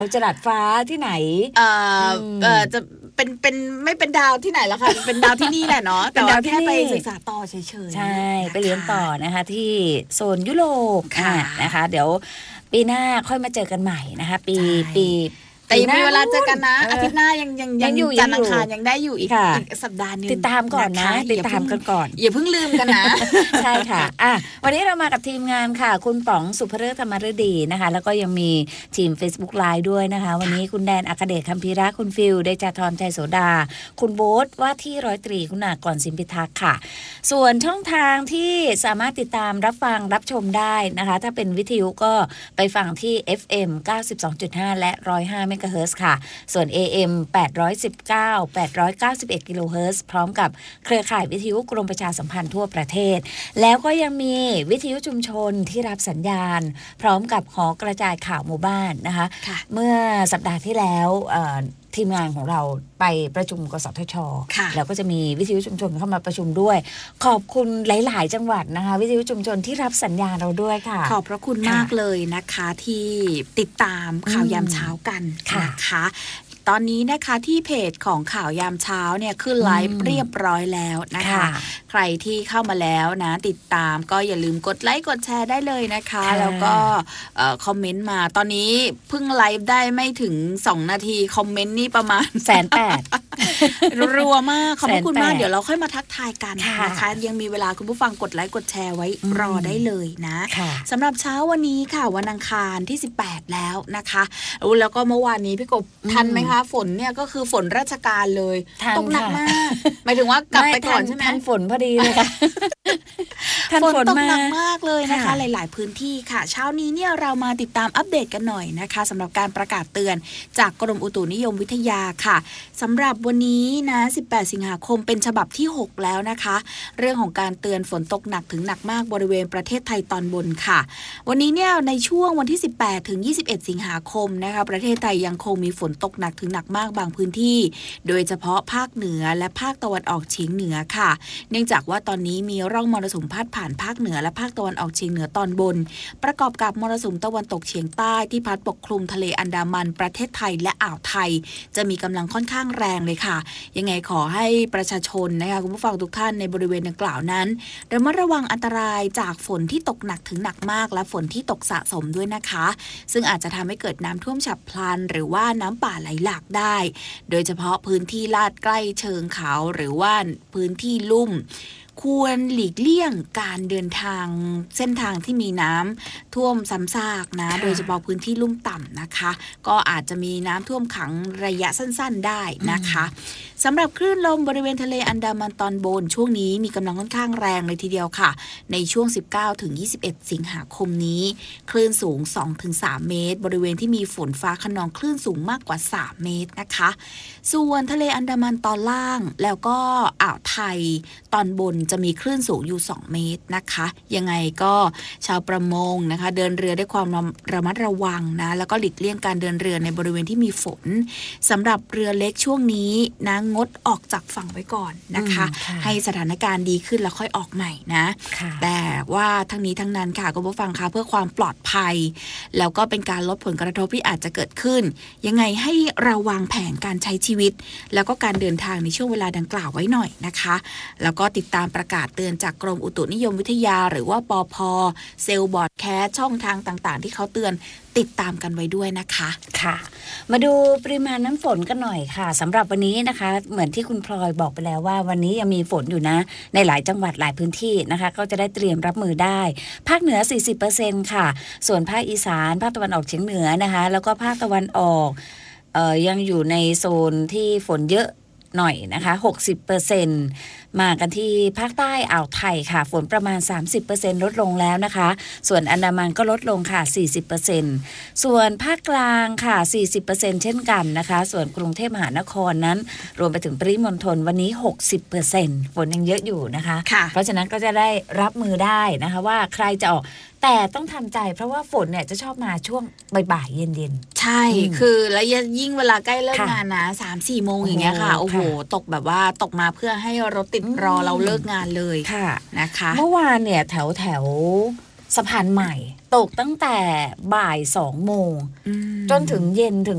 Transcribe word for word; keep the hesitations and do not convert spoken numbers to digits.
จรัสฟ้าที่ไหนเออเออจะเป็นเป็นไม่เป็นดาวที่ไหนแล้วค่ะเป็นดาวที่นี่แหละเนาะแต่ว่าแค่ไปศึกษาต่อเฉยๆใช่ไปเรียนต่อนะคะที่โซนยุโรปนะคะเดี๋ยวปีหน้าค่อยมาเจอกันใหม่นะคะปีปีแต่ยังมีเวลาเจอกันนะอาทิตย์หน้ายังยังยังอยู่จันทร์อังคารยังได้อยู่อีกสัปดาห์นึงติดตามก่อนนะติดตามกันก่อนอย่าเพิ่งลืมกันนะใช่ค่ะอ่ะวันนี้เรามากับทีมงานค่ะคุณป๋องสุภฤกษ์ธรรมฤดีนะคะแล้วก็ยังมีทีม Facebook Live ด้วยนะคะวันนี้คุณแดนอัครเดชคัมภีระคุณฟิลเดชาธรใจโสดาคุณโบ๊ทว่าที่ร้อยตรีคุณากรสิมพิทักษ์ค่ะส่วนช่องทางที่สามารถติดตามรับฟังรับชมได้นะคะถ้าเป็นวิทยุก็ไปฟังที่ เอฟ เอ็ม เก้าสิบสองจุดห้า และหนึ่งร้อยห้าเมกะเฮิรตซ์ค่ะส่วน เอ เอ็ม แปดร้อยสิบเก้า แปดร้อยเก้าสิบเอ็ดกิโลเฮิรตซ์พร้อมกับเครือข่ายวิทยุกรมประชาสัมพันธ์ทั่วประเทศแล้วก็ยังมีวิทยุชุมชนที่รับสัญญาณพร้อมกับหอกระจายข่าวหมู่บ้านนะคะเมื่อสัปดาห์ที่แล้วทีมงานของเราไปประชุมกสทช.แล้วก็จะมีวิทยุชุมชนเข้ามาประชุมด้วยขอบคุณหลายๆจังหวัดนะคะวิทยุชุมชนที่รับสัญญาณเราด้วยค่ะขอบพระคุณมากเลยนะคะที่ติดตามข่าวยามเช้ากันนะคะตอนนี้นะคะที่เพจของข่าวยามเช้าเนี่ยขึ้นไลฟ์เรียบร้อยแล้วนะคะใครที่เข้ามาแล้วนะติดตามก็อย่าลืมกดไลค์กดแชร์ได้เลยนะคะแล้วก็คอมเมนต์มาตอนนี้เพิ่งไลฟ์ได้ไม่ถึงสองนาทีคอมเมนต์นี่ประมาณแสนแปดรัวมากขอบคุณมากเดี๋ยวเราค่อยมาทักทายกันนะคะยังมีเวลาคุณผู้ฟังกดไลค์กดแชร์ไว้รอได้เลยนะสำหรับเช้าวันนี้ค่ะวันอังคารที่สิบแปดแล้วนะคะแล้วก็เมื่อวานนี้พี่กบทันไหมคะฝนเนี่ยก็คือฝนราชการเลยตกหนักมากหมายถึงว่ากลับไปก่อนใช่ไหมทันฝนพอดีเลยค่ะฝนตกหนักมากเลยนะคะหลายๆพื้นที่ค่ะเช้านี้เนี่ยเรามาติดตามอัปเดตกันหน่อยนะคะสำหรับการประกาศเตือนจากกรมอุตุนิยมวิทยาค่ะสำหรับวันนี้นะสิบแปดสิงหาคมเป็นฉบับที่หกแล้วนะคะเรื่องของการเตือนฝนตกหนักถึงหนักมากบริเวณประเทศไทยตอนบนค่ะวันนี้เนี่ยในช่วงวันที่สิบแปดถึงยี่สิบเอ็ดสิงหาคมนะคะประเทศไทยยังคงมีฝนตกหนักถึงหนักมากบางพื้นที่โดยเฉพาะภาคเหนือและภาคตะวันออกเฉียงเหนือค่ะเนื่องจากว่าตอนนี้มีร่องมรสุมพาดผ่านภาคเหนือและภาคตะวันออกเฉียงเหนือตอนบนประกอบกับมรสุมตะวันตกเฉียงใต้ที่พัดปกคลุมทะเลอันดามันประเทศไทยและอ่าวไทยจะมีกำลังค่อนข้างแรงเลยค่ะยังไงขอให้ประชาชนนะคะคุณผู้ฟังทุกท่านในบริเวณดังกล่าวนั้นระมัดระวังอันตรายจากฝนที่ตกหนักถึงหนักมากและฝนที่ตกสะสมด้วยนะคะซึ่งอาจจะทำให้เกิดน้ำท่วมฉับพลันหรือว่าน้ำป่าไหลหลากได้โดยเฉพาะพื้นที่ลาดใกล้เชิงเขาหรือว่าพื้นที่ลุ่มควรหลีกเลี่ยงการเดินทางเส้นทางที่มีน้ำท่วมซ้ำซากนะโดยเฉพาะพื้นที่ลุ่มต่ำนะคะก็อาจจะมีน้ำท่วมขังระยะสั้นๆได้นะคะสำหรับคลื่นลมบริเวณทะเลอันดามันตอนบนช่วงนี้มีกำลังค่อนข้างแรงเลยทีเดียวค่ะในช่วง สิบเก้าถึงยี่สิบเอ็ด สิงหาคมนี้คลื่นสูง สองถึงสาม เมตรบริเวณที่มีฝนฟ้าคะนองคลื่นสูงมากกว่าสามเมตรนะคะส่วนทะเลอันดามันตอนล่างแล้วก็อ่าวไทยตอนบนจะมีคลื่นสูงอยู่สองเมตรนะคะยังไงก็ชาวประมงนะคะเดินเรือด้วยความระมัดระวังนะแล้วก็หลีกเลี่ยงการเดินเรือในบริเวณที่มีฝนสำหรับเรือเล็กช่วงนี้นะงดออกจากฝั่งไว้ก่อนนะคะให้สถานการณ์ดีขึ้นแล้วค่อยออกใหม่นะแต่ว่าทั้งนี้ทั้งนั้นค่ะคุณผู้ฟังคะเพื่อความปลอดภัยแล้วก็เป็นการลดผลกระทบที่อาจจะเกิดขึ้นยังไงให้เราวางแผนการใช้ชีวิตแล้วก็การเดินทางในช่วงเวลาดังกล่าวไว้หน่อยนะคะแล้วก็ติดตามประกาศเตือนจากกรมอุตุนิยมวิทยาหรือว่าปพ.เซลบอร์ดแคสช่องทางต่างๆที่เขาเตือนติดตามกันไว้ด้วยนะคะค่ะมาดูปริมาณน้ำฝนกันหน่อยค่ะสำหรับวันนี้นะคะเหมือนที่คุณพลอยบอกไปแล้วว่าวันนี้ยังมีฝนอยู่นะในหลายจังหวัดหลายพื้นที่นะคะก็จะได้เตรียมรับมือได้ภาคเหนือ สี่สิบเปอร์เซ็นต์ ค่ะส่วนภาคอีสานภาคตะวันออกเฉียงเหนือนะคะแล้วก็ภาคตะวันออกเอ่อยังอยู่ในโซนที่ฝนเยอะหน่อยนะคะ หกสิบเปอร์เซ็นต์ มากันที่ภาคใต้อ่าวไทยค่ะฝนประมาณ สามสิบเปอร์เซ็นต์ ลดลงแล้วนะคะส่วนอันดามันก็ลดลงค่ะ สี่สิบเปอร์เซ็นต์ ส่วนภาคกลางค่ะ สี่สิบเปอร์เซ็นต์ เช่นกันนะคะส่วนกรุงเทพมหานครนั้นรวมไปถึงปริมณฑลวันนี้ หกสิบเปอร์เซ็นต์ ฝนยังเยอะอยู่นะคะเพราะฉะนั้นก็จะได้รับมือได้นะคะว่าใครจะออกแต่ต้องทำใจเพราะว่าฝนเนี่ยจะชอบมาช่วงบ่ายๆเย็นๆใช่คือแล้วยิ่งเวลาใกล้เลิกงานนะ สามสี่ โมงอย่างเงี้ยค่ะโอ้โหตกแบบว่าตกมาเพื่อให้รถติดรอเราเลิกงานเลยนะคะเมื่อวานเนี่ยแถวแถวสะพานใหม่ตกตั้งแต่บ่ายสองโมงอืมจนถึงเย็นถึง